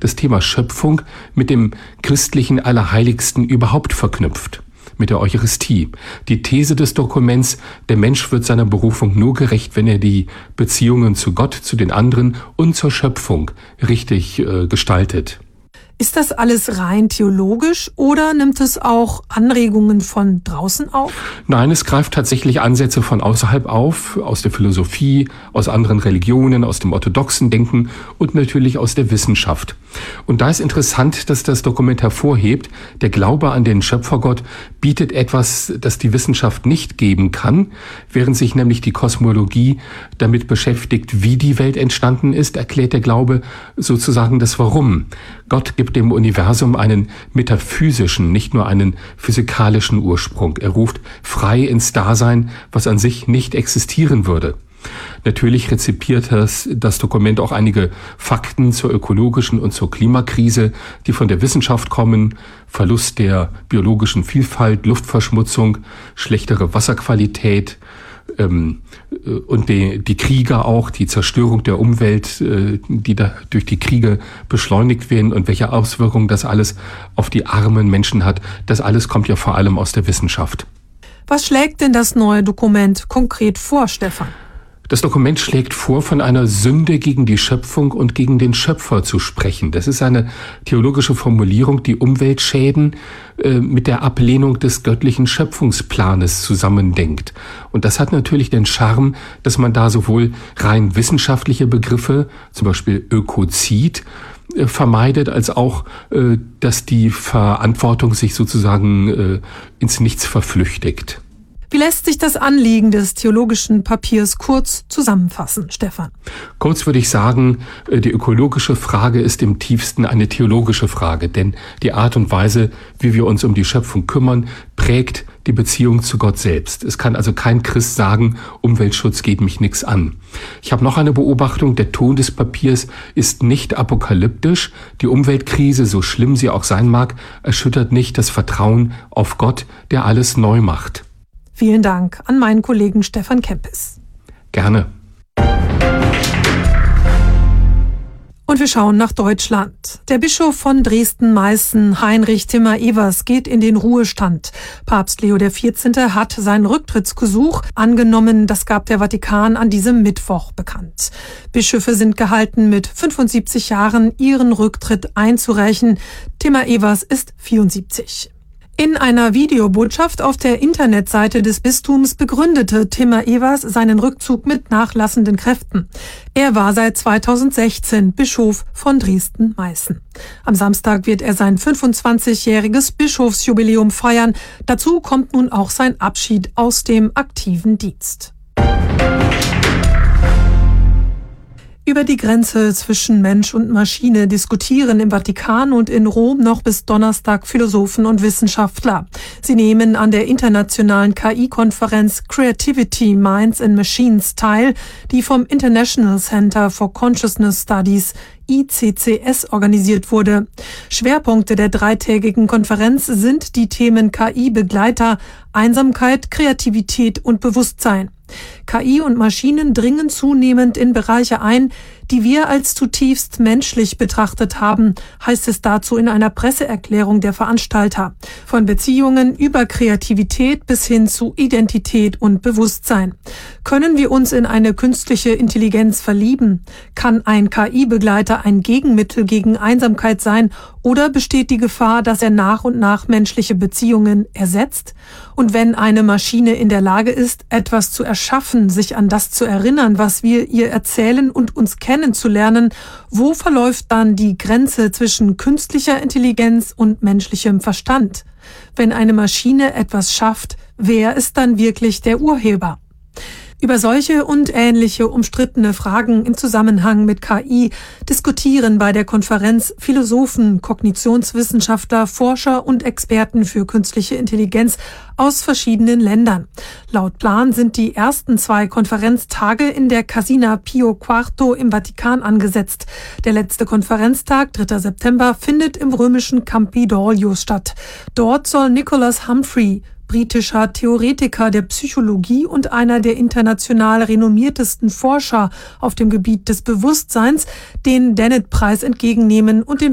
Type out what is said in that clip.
das Thema Schöpfung mit dem christlichen Allerheiligsten überhaupt verknüpft, mit der Eucharistie. Die These des Dokuments, der Mensch wird seiner Berufung nur gerecht, wenn er die Beziehungen zu Gott, zu den anderen und zur Schöpfung richtig gestaltet. Ist das alles rein theologisch oder nimmt es auch Anregungen von draußen auf? Nein, es greift tatsächlich Ansätze von außerhalb auf, aus der Philosophie, aus anderen Religionen, aus dem orthodoxen Denken und natürlich aus der Wissenschaft. Und da ist interessant, dass das Dokument hervorhebt, der Glaube an den Schöpfergott bietet etwas, das die Wissenschaft nicht geben kann, während sich nämlich die Kosmologie damit beschäftigt, wie die Welt entstanden ist, erklärt der Glaube sozusagen das Warum. Gott gibt dem Universum einen metaphysischen, nicht nur einen physikalischen Ursprung. Er ruft frei ins Dasein, was an sich nicht existieren würde. Natürlich rezipiert das Dokument auch einige Fakten zur ökologischen und zur Klimakrise, die von der Wissenschaft kommen. Verlust der biologischen Vielfalt, Luftverschmutzung, schlechtere Wasserqualität, und die Kriege auch, die Zerstörung der Umwelt, die da durch die Kriege beschleunigt werden und welche Auswirkungen das alles auf die armen Menschen hat, das alles kommt ja vor allem aus der Wissenschaft. Was schlägt denn das neue Dokument konkret vor, Stefan? Das Dokument schlägt vor, von einer Sünde gegen die Schöpfung und gegen den Schöpfer zu sprechen. Das ist eine theologische Formulierung, die Umweltschäden mit der Ablehnung des göttlichen Schöpfungsplanes zusammendenkt. Und das hat natürlich den Charme, dass man da sowohl rein wissenschaftliche Begriffe, zum Beispiel Ökozid, vermeidet, als auch, dass die Verantwortung sich sozusagen ins Nichts verflüchtigt. Wie lässt sich das Anliegen des theologischen Papiers kurz zusammenfassen, Stefan? Kurz würde ich sagen, die ökologische Frage ist im tiefsten eine theologische Frage, denn die Art und Weise, wie wir uns um die Schöpfung kümmern, prägt die Beziehung zu Gott selbst. Es kann also kein Christ sagen, Umweltschutz geht mich nichts an. Ich habe noch eine Beobachtung, der Ton des Papiers ist nicht apokalyptisch. Die Umweltkrise, so schlimm sie auch sein mag, erschüttert nicht das Vertrauen auf Gott, der alles neu macht. Vielen Dank an meinen Kollegen Stefan Kempis. Gerne. Und wir schauen nach Deutschland. Der Bischof von Dresden-Meißen, Heinrich Timmer-Evers, geht in den Ruhestand. Papst Leo XIV. Hat seinen Rücktrittsgesuch angenommen. Das gab der Vatikan an diesem Mittwoch bekannt. Bischöfe sind gehalten, mit 75 Jahren ihren Rücktritt einzureichen. Timmer-Evers ist 74. In einer Videobotschaft auf der Internetseite des Bistums begründete Timmer-Evers seinen Rückzug mit nachlassenden Kräften. Er war seit 2016 Bischof von Dresden-Meißen. Am Samstag wird er sein 25-jähriges Bischofsjubiläum feiern. Dazu kommt nun auch sein Abschied aus dem aktiven Dienst. Über die Grenze zwischen Mensch und Maschine diskutieren im Vatikan und in Rom noch bis Donnerstag Philosophen und Wissenschaftler. Sie nehmen an der internationalen KI-Konferenz Creativity, Minds and Machines teil, die vom International Center for Consciousness Studies ICCS organisiert wurde. Schwerpunkte der dreitägigen Konferenz sind die Themen KI-Begleiter, Einsamkeit, Kreativität und Bewusstsein. KI und Maschinen dringen zunehmend in Bereiche ein, die wir als zutiefst menschlich betrachtet haben, heißt es dazu in einer Presseerklärung der Veranstalter. Von Beziehungen über Kreativität bis hin zu Identität und Bewusstsein. Können wir uns in eine künstliche Intelligenz verlieben? Kann ein KI-Begleiter ein Gegenmittel gegen Einsamkeit sein oder besteht die Gefahr, dass er nach und nach menschliche Beziehungen ersetzt? Und wenn eine Maschine in der Lage ist, etwas zu erschaffen, sich an das zu erinnern, was wir ihr erzählen und uns kennenzulernen, wo verläuft dann die Grenze zwischen künstlicher Intelligenz und menschlichem Verstand? Wenn eine Maschine etwas schafft, wer ist dann wirklich der Urheber? Über solche und ähnliche umstrittene Fragen im Zusammenhang mit KI diskutieren bei der Konferenz Philosophen, Kognitionswissenschaftler, Forscher und Experten für künstliche Intelligenz aus verschiedenen Ländern. Laut Plan sind die ersten 2 Konferenztage in der Casina Pio IV im Vatikan angesetzt. Der letzte Konferenztag, 3. September, findet im römischen Campidoglio statt. Dort soll Nicholas Humphrey, britischer Theoretiker der Psychologie und einer der international renommiertesten Forscher auf dem Gebiet des Bewusstseins, den Dennett-Preis entgegennehmen und den